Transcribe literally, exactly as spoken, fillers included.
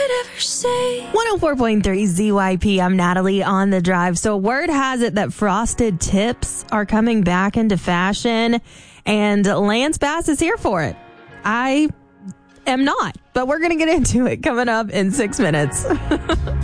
could ever say. one oh four point three Z Y P. I'm Natalie on the drive. So word has it that frosted tips are coming back into fashion, and Lance Bass is here for it. I am not, but we're going to get into it coming up in six minutes.